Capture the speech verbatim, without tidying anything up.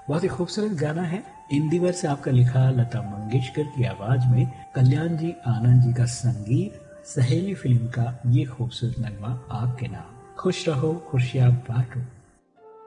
बहुत ही खूबसूरत गाना है। इंदिवर से आपका लिखा, लता मंगेशकर की आवाज में कल्याण जी आनंद जी का संगीत, सहेली फिल्म का ये खूबसूरत नगमा आपके नाम। खुश रहो, खुशियां बांटो।